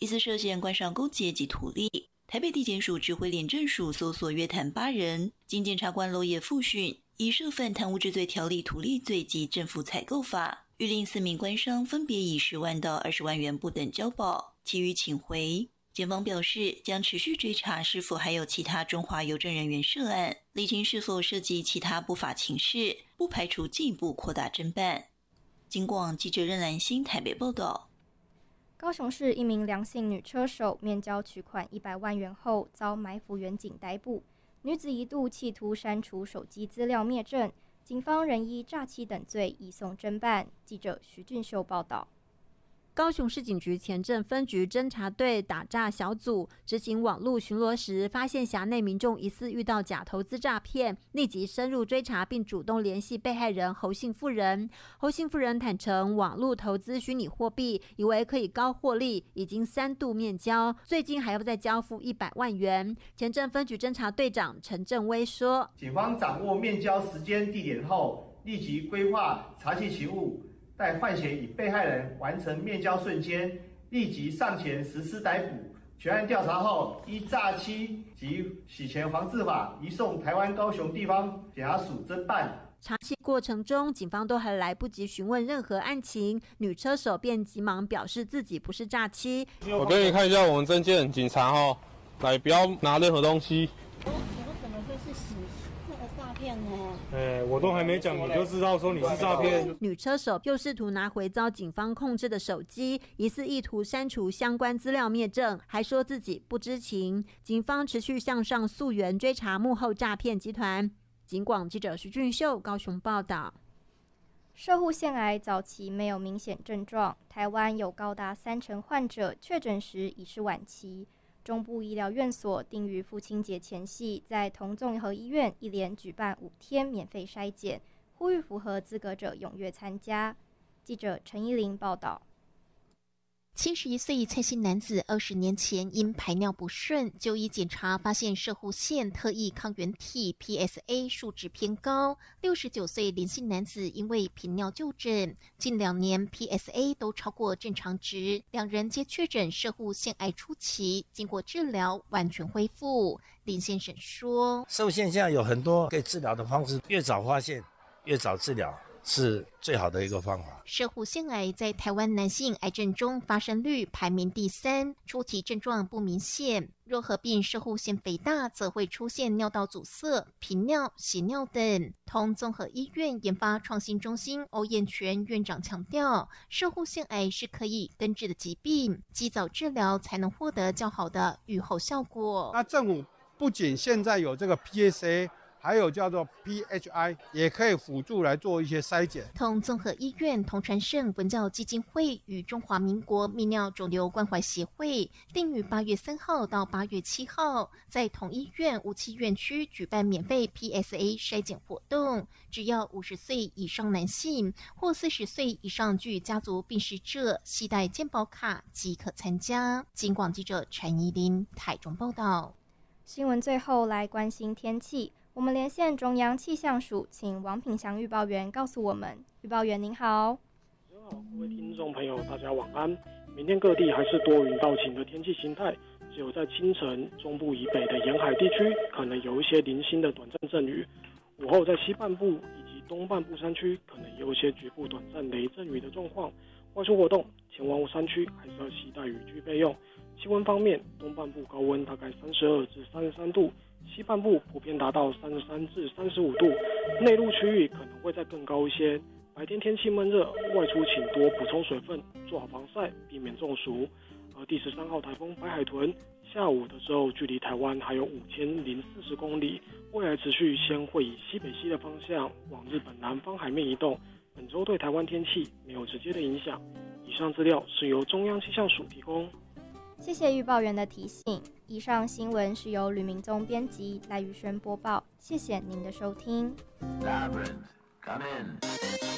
疑似涉嫌官商勾结及图利。台北地检署指挥廉政署搜索约谈8人，经检察官娄烨复讯，以涉犯贪污治罪条例图利罪及政府采购法，谕令4名官商分别以10万到20万元不等交保，其余请回。检方表示，将持续追查是否还有其他中华邮政人员涉案，厘清是否涉及其他不法情事，不排除进一步扩大侦办。警广记者任兰心台北报道。 高雄市一名梁姓女车手面交取款100万元后，遭埋伏员警逮捕。女子一度企图删除手机资料灭证，警方仍依诈欺等罪移送侦办。记者徐俊秀报道。 高雄市警局前镇分局侦查队打诈小组执行网路巡逻时，发现辖内民众疑似遇到假投资诈骗，立即深入追查，并主动联系被害人侯姓妇人。侯姓妇人坦承，网路投资虚拟货币，以为可以高获利，已经3度面交，最近还要再交付100万元。前镇分局侦查队长陈正威说：“ 警方掌握面交时间、地点后，立即规划查缉其物。”待犯嫌与被害人完成面交瞬间，立即上前实施逮捕。全案调查后，依诈欺及洗钱防治法移送台湾高雄地方检察署侦办。 查缉过程中，警方都还来不及询问任何案情，女车手便急忙表示自己不是诈欺。 我给你看一下我们证件，警察哦，来不要拿任何东西。 你怎么会是那个诈骗呢？ 我都还没讲，你就知道说你是诈骗。 女车手又试图拿回遭警方控制的手机，疑似意图删除相关资料灭证，还说自己不知情。警方持续向上溯源追查幕后诈骗集团。警广记者徐俊秀高雄报道。 摄护腺癌早期没有明显症状，台湾有高达30%患者确诊时已是晚期。中部医疗院所定于父亲节前夕，在同综合医院一连举办5天免费筛检，呼吁符合资格者踊跃参加。记者陈依玲报道。 71岁蔡姓男子20年前因排尿不顺就医检查，发现摄护腺特异抗原体 PSA 数值偏高。69岁林姓男子因为频尿就诊，近2年 PSA 都超过正常值，两人皆确诊摄护腺癌初期，经过治疗完全恢复。林先生说：“ 摄护腺现在有很多可以治疗的方式，越早发现，越早治疗。”是最好的一个方法。 摄护腺癌在台湾男性癌症中发生率排名第3，初期症状不明显，若合并摄护腺肥大，则会出现尿道阻塞、频尿、血尿等。同综合医院研发创新中心欧彦全院长强调，摄护腺癌是可以根治的疾病，及早治疗才能获得较好的预后效果。 那政府不仅现在有这个 PSA。还有叫做 PHI， 也可以辅助来做一些筛检。 同综合医院、同传圣文教基金会与中华民国泌尿肿瘤关怀协会定于8月3号到8月7号，在同医院57院区举办免费 PSA 筛检活动，只要50岁以上男性或40岁以上具家族病史者，携带健保卡即可参加。警广记者陈怡琳台中报道。 新闻最后来关心天气。我们连线中央气象署，请王品祥预报员告诉我们。预报员您好。 主持人好，各位听众朋友，大家晚安。明天各地还是多云到晴的天气形态，只有在清晨中部以北的沿海地区可能有一些零星的短暂阵雨，午后在西半部以及东半部山区可能有一些局部短暂雷阵雨的状况。外出活动前往山区还是要携带雨具备用。气温方面，东半部高温大概32至33度，西半部普遍达到33至35度，内陆区域可能会再更高一些。白天天气闷热，外出请多补充水分，做好防晒，避免中暑。而第13号台风白海豚下午的时候，距离台湾还有5040公里，未来持续先会以西北西的方向往日本南方海面移动。本周对台湾天气没有直接的影响。以上资料是由中央气象署提供。 谢谢预报员的提醒。以上新闻是由吕明宗编辑，赖宇轩播报。谢谢您的收听。